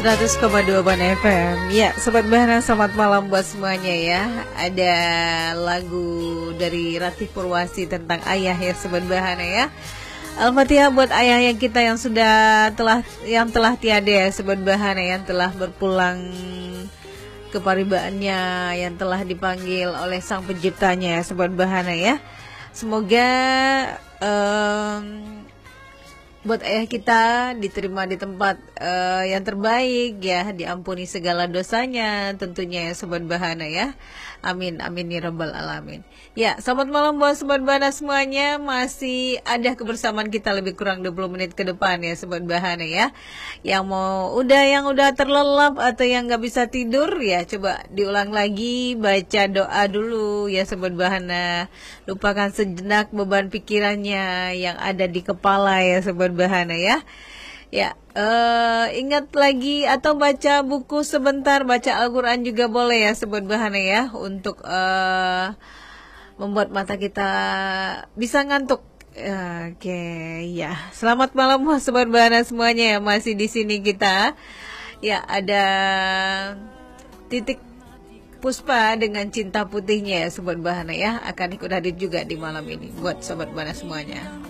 100,2 Ban FM. Ya, Sobat Bahana, selamat malam buat semuanya ya. Ada lagu dari Ratih Purwasi tentang ayah ya Sobat Bahana ya. Al-Fatihah buat ayah yang kita yang telah tiada ya Sobat Bahana, yang telah berpulang ke paribaannya, yang telah dipanggil oleh Sang Penciptanya ya Sobat Bahana ya. Semoga buat ayah kita diterima di tempat yang terbaik ya, diampuni segala dosanya tentunya ya Sobat Bahana ya. Amin amin ya rabbal alamin. Ya, selamat malam buat Sobat Bahana semuanya. Masih ada kebersamaan kita lebih kurang 20 menit ke depan ya Sobat Bahana ya. Yang udah terlelap atau yang nggak bisa tidur ya, coba diulang lagi, baca doa dulu ya Sobat Bahana. Lupakan sejenak beban pikirannya yang ada di kepala ya Sobat Bahana ya. Ya, ingat lagi atau baca buku sebentar, baca Al-Quran juga boleh ya Sobat Bahana ya, untuk membuat mata kita bisa ngantuk. Oke, ya. Selamat malam Sobat Bahana semuanya ya, masih di sini kita. Ya, ada Titik Puspa dengan Cinta Putihnya ya Sobat Bahana ya, akan ikut hadir juga di malam ini buat Sobat Bahana semuanya.